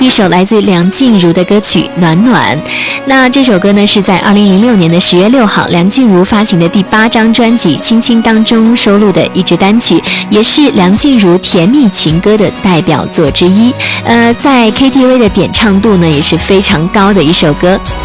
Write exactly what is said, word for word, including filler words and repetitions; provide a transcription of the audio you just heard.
一首来自梁静茹的歌曲《暖暖》。那这首歌呢，是在二零零六年的十月六号，梁静茹发行的第八张专辑《亲亲》当中收录的一支单曲，也是梁静茹甜蜜情歌的代表作之一。呃，在 K T V 的点唱度呢，也是非常高的一首歌。